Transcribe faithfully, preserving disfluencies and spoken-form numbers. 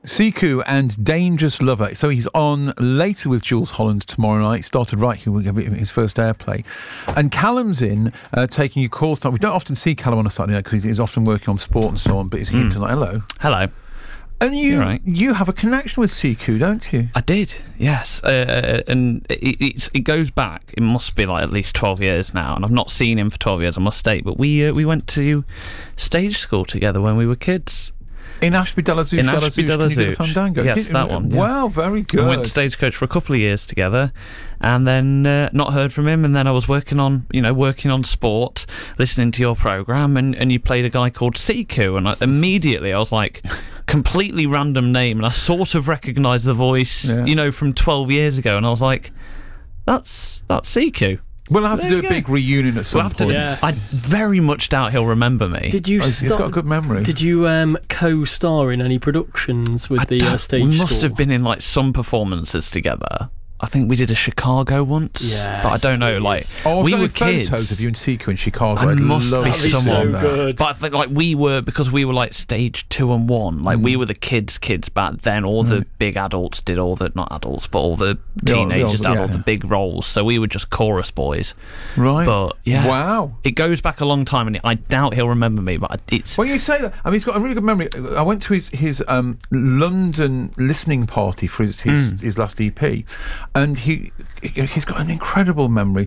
Siku and Dangerous Lover. So he's on later with Jules Holland tomorrow night. Started right here with his first airplay. And Callum's in, uh, taking your calls tonight. We don't often see Callum on a Saturday night because he's, he's often working on sport and so on, but he's here mm. tonight. Hello. Hello. And you right. you have a connection with Siku, don't you? I did, yes. Uh, and it, it's, it goes back, it must be like at least twelve years now, and I've not seen him for twelve years, I must state, but we uh, we went to stage school together when we were kids. In Ashby de la Zouch, In Ashby de la Zouch. Fandango. Yes, Did, that one. Yeah. Wow, very good. I went to Stagecoach for a couple of years together, and then uh, not heard from him. And then I was working on, you know, working on sport, listening to your program, and, and you played a guy called Siku, and I, immediately I was like, completely random name, and I sort of recognised the voice, yeah. you know, from twelve years ago, and I was like, that's that's Siku. We'll have there to do a go. big reunion at some we'll point. Yes. I very much doubt he'll remember me. Did you? Oh, he's start, got a good memory. Did you um, co-star in any productions with I the uh, stage? We must school? have been in like some performances together. I think we did a Chicago once, yes, but I don't know. please. Like oh, we got were photos kids. of you and Siku in Chicago. I I'd must love be to see someone. that. So good. But I think like we were because we were like stage two and one. Like mm. we were the kids, kids back then. All the mm. big adults did all the not adults, but all the teenagers the, the, did all yeah. the big roles. So we were just chorus boys. Right. But yeah, wow. It goes back a long time, and I doubt he'll remember me. But it's well, you say that. I mean, he's got a really good memory. I went to his his um, London listening party for his his, mm. his last E P, and he he's got an incredible memory.